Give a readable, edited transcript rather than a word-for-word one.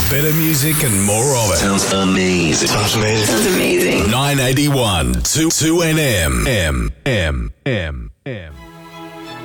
Better music and more of it. Sounds amazing. Sounds amazing. Sounds amazing. 981 2 NM. M.